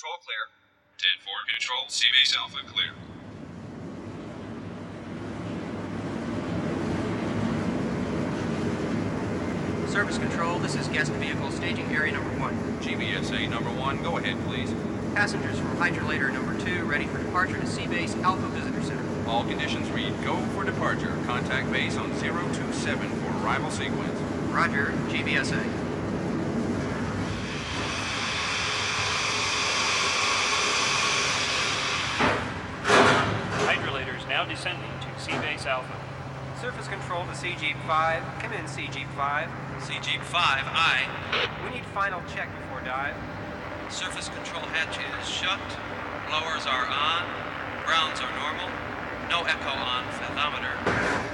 Control clear. 10-4 Control, C-Base Alpha clear. Service Control, this is guest vehicle staging area number 1. GBSA number 1, go ahead, please. Passengers from hydrolator number 2 ready for departure to C-Base Alpha Visitor Center. All conditions read go for departure. Contact base on 027 for arrival sequence. Roger, GBSA. Hydrolators now descending to C-Base Alpha. Surface Control to C-Jeep 5. Come in, C-Jeep 5. C-Jeep 5, aye. We need final check before dive. Surface control hatch is shut. Blowers are on. Grounds are normal. No echo on fathometer.